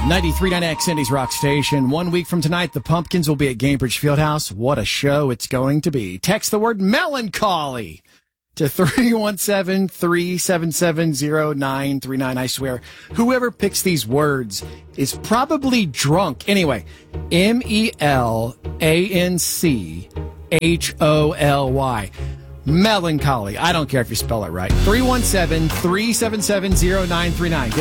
93.9 X Indy's Rock Station. 1 week from tonight, the Pumpkins will be at Gainbridge Fieldhouse. What a show it's going to be. Text the word melancholy to 317-377-0939. I swear, whoever picks these words is probably drunk. Anyway, melancholy. Melancholy. I don't care if you spell it right. 317-377-0939.